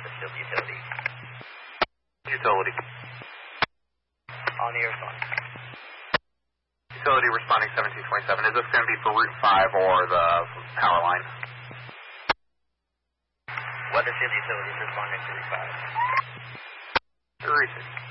Weathersfield Utility. Utility. On the air phone. Utility responding 1727. Is this going to be for Route 5 or the power line? Weathersfield Utility is responding to Route 5. Receive.